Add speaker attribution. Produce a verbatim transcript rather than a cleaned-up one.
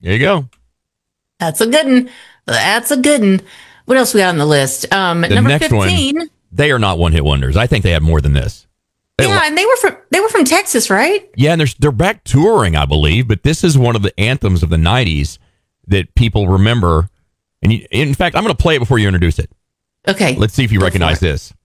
Speaker 1: There you go.
Speaker 2: That's a good one. That's a good one. What else we got on the list? Um,
Speaker 1: The
Speaker 2: number
Speaker 1: next
Speaker 2: fifteen.
Speaker 1: one, they are not one-hit wonders. I think they have more than this. They
Speaker 2: Yeah,
Speaker 1: lo-
Speaker 2: and they were from they were from Texas, right?
Speaker 1: yeah, and they're, they're back touring, I believe, but this is one of the anthems of the nineties that people remember. And you, in fact, I'm going to play it before you introduce it.
Speaker 2: Okay.
Speaker 1: Let's see if you
Speaker 2: Go
Speaker 1: recognize
Speaker 2: for it.
Speaker 1: this.